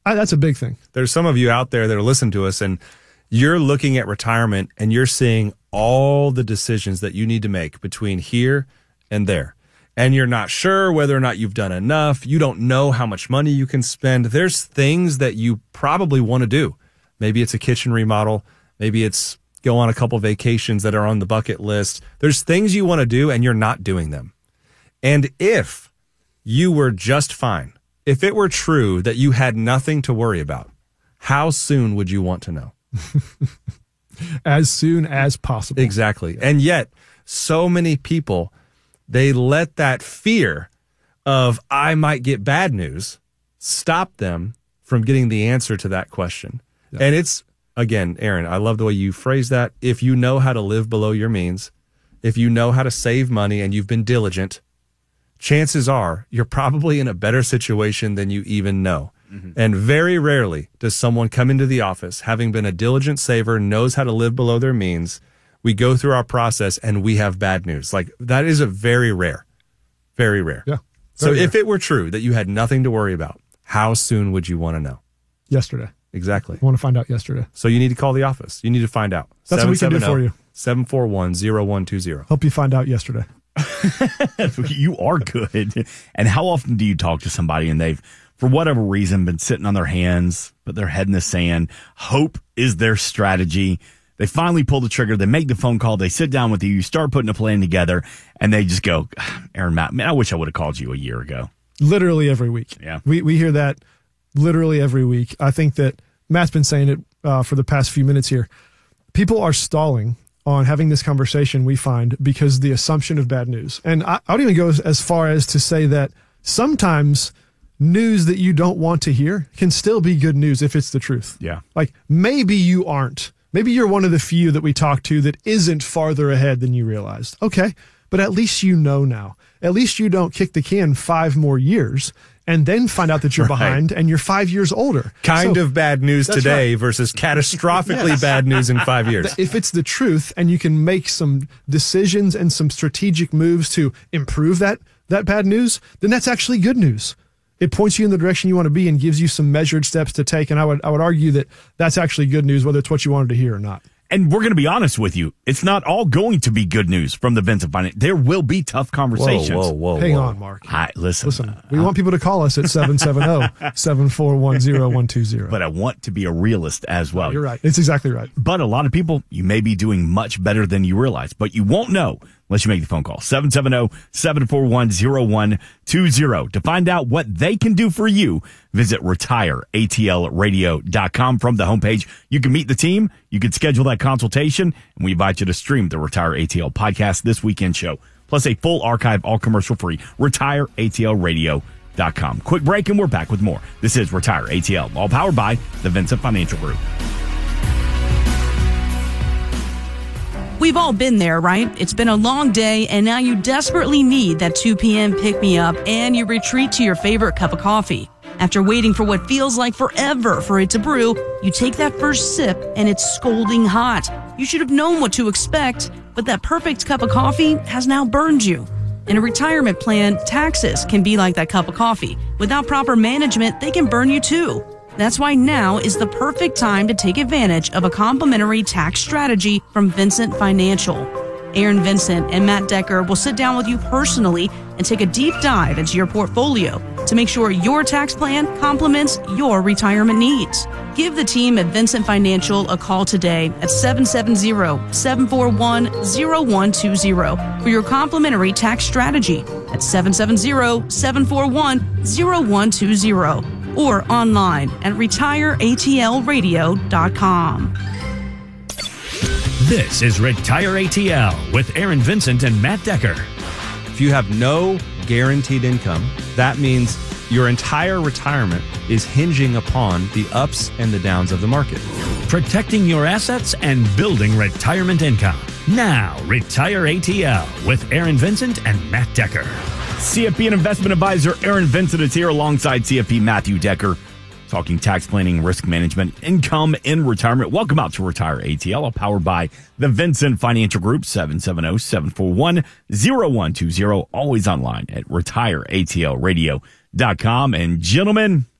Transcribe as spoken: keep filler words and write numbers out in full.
I, that's a big thing. There's some of you out there that are listening to us, and you're looking at retirement, and you're seeing all the decisions that you need to make between here and there. And you're not sure whether or not you've done enough. You don't know how much money you can spend. There's things that you probably want to do. Maybe it's a kitchen remodel. Maybe it's go on a couple vacations that are on the bucket list. There's things you want to do, and you're not doing them. And if you were just fine, if it were true that you had nothing to worry about, how soon would you want to know? As soon as possible. Exactly. And yet, so many people, they let that fear of I might get bad news stop them from getting the answer to that question. Yeah. And it's, again, Aaron, I love the way you phrase that. If you know how to live below your means, if you know how to save money and you've been diligent, chances are you're probably in a better situation than you even know. Mm-hmm. And very rarely does someone come into the office, having been a diligent saver, knows how to live below their means. We go through our process and we have bad news. Like, that is a very rare, very rare. Yeah. So rare. If it were true that you had nothing to worry about, how soon would you want to know? Yesterday. Exactly. I want to find out yesterday. So you need to call the office. You need to find out. That's what we can do for you. seven four one, zero one two zero. Help you find out yesterday. You are good. And how often do you talk to somebody and they've, for whatever reason, been sitting on their hands, put their head in the sand? Hope is their strategy. They finally pull the trigger. They make the phone call. They sit down with you. You start putting a plan together, and they just go, Aaron, Matt, man, I wish I would have called you a year ago. Literally every week. Yeah. We we hear that literally every week. I think that Matt's been saying it uh, for the past few minutes here. People are stalling on having this conversation, we find, because the assumption of bad news. And I, I would even go as, as far as to say that sometimes news that you don't want to hear can still be good news if it's the truth. Yeah. Like, maybe you aren't. Maybe you're one of the few that we talk to that isn't farther ahead than you realized. Okay, but at least you know now. At least you don't kick the can five more years and then find out that you're right. behind and you're five years older. Kind so, of bad news today right. versus catastrophically yes. bad news in five years. If it's the truth and you can make some decisions and some strategic moves to improve that that bad news, then that's actually good news. It points you in the direction you want to be and gives you some measured steps to take. And I would I would argue that that's actually good news, whether it's what you wanted to hear or not. And we're going to be honest with you. It's not all going to be good news from the Vincent Finance. There will be tough conversations. Whoa, whoa, whoa. Hang whoa. on, Mark. I, listen, Listen, we uh, want people to call us at seven seven zero, seven four one, zero one two zero. But I want to be a realist as well. You're right. It's exactly right. But a lot of people, you may be doing much better than you realize, but you won't know unless you make the phone call. seven seven zero, seven four one, zero one two zero. To find out what they can do for you, visit retire A T L radio dot com. From the homepage, you can meet the team, you can schedule that consultation, and we invite you to stream the Retire A T L podcast this weekend show, plus a full archive, all commercial free, retire A T L radio dot com. Quick break, and we're back with more. This is Retire A T L, all powered by the Vincent Financial Group. We've all been there, right? It's been a long day, and now you desperately need that two p.m. pick-me-up, and you retreat to your favorite cup of coffee. After waiting for what feels like forever for it to brew, you take that first sip, and it's scalding hot. You should have known what to expect, but that perfect cup of coffee has now burned you. In a retirement plan, taxes can be like that cup of coffee. Without proper management, they can burn you too. That's why now is the perfect time to take advantage of a complimentary tax strategy from Vincent Financial. Aaron Vincent and Matt Decker will sit down with you personally and take a deep dive into your portfolio to make sure your tax plan complements your retirement needs. Give the team at Vincent Financial a call today at seven seven zero, seven four one, zero one two zero for your complimentary tax strategy at seven seven zero, seven four one, zero one two zero. Or online at retire A T L radio dot com. This is Retire A T L with Aaron Vincent and Matt Decker. If you have no guaranteed income, that means your entire retirement is hinging upon the ups and the downs of the market. Protecting your assets and building retirement income. Now, Retire A T L with Aaron Vincent and Matt Decker. C F P and investment advisor Aaron Vincent is here alongside C F P Matthew Decker, talking tax planning, risk management, income in retirement. Welcome out to Retire A T L, powered by the Vincent Financial Group, seven seven zero, seven four one, zero one two zero. Always online at retire A T L radio dot com. And gentlemen,